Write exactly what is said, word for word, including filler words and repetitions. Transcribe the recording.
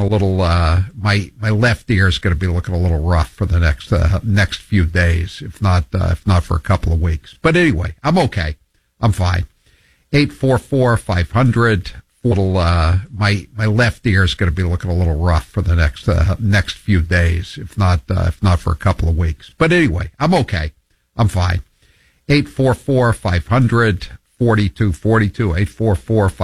a little, uh, my, my left ear is going to be looking a little rough for the next, uh, next few days, if not, uh, if not for a couple of weeks. But anyway, I'm okay. I'm fine. eight four four, five hundred. Little, uh, my, my left ear is going to be looking a little rough for the next, uh, next few days, if not, uh, if not for a couple of weeks. But anyway, I'm okay. I'm fine. eight four four, five hundred, forty-two forty-two, eight four four, five hundred.